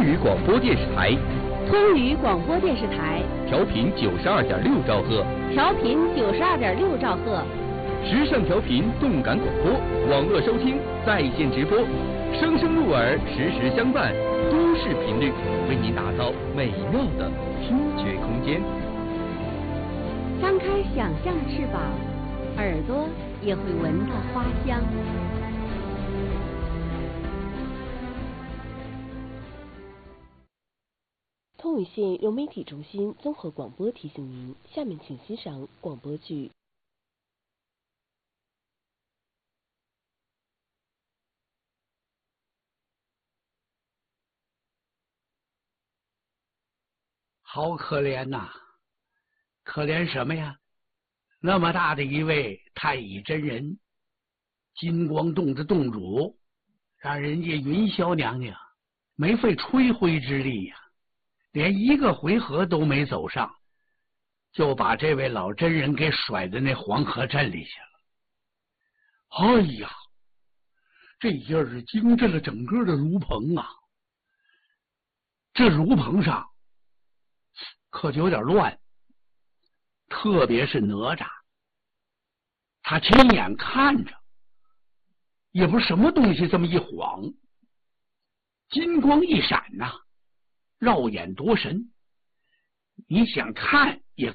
通语广播电视台， 通语广播电视台， 调频92.6兆赫， 调频92.6兆赫， 时尚调频，动感广播，网络收听，在线直播，声声入耳，时时相伴，都市频率，为您打造美妙的听觉空间。 张开想象的翅膀，耳朵也会闻到花香。 通语县融媒体中心综合广播提醒您，下面请欣赏广播剧。 好可怜呐！可怜什么呀？那么大的一位太乙真人，金光洞的洞主，让人家云霄娘娘没费吹灰之力呀，连一个回合都没走上，就把这位老真人给甩在那黄河镇里去了。哎呀，这一下是惊震了整个的炉棚啊！这炉棚上可就有点乱，特别是哪吒，他亲眼看着，也不是什么东西这么一晃，金光一闪呐，绕眼夺神，你想看也